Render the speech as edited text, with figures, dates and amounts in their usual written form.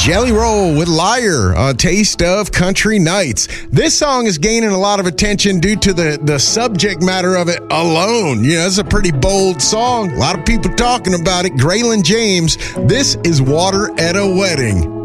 Jelly Roll with Liar, a taste of country nights. This song is gaining a lot of attention due to the subject matter of it alone. You know, it's a pretty bold song. A lot of people talking about it. Graylin James, this is Water at a Wedding.